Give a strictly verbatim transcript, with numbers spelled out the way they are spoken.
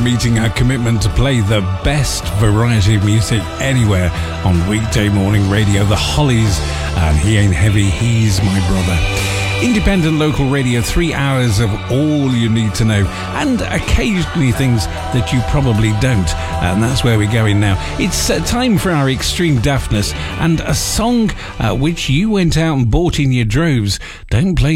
meeting our commitment to play the best variety of music anywhere on weekday morning radio. The Hollies and He Ain't Heavy, He's My Brother. Independent local radio, three hours of all you need to know, and occasionally things that you probably don't. And that's where we're going now. It's uh, time for our Extreme Daftness and a song uh, which you went out and bought in your droves. Don't play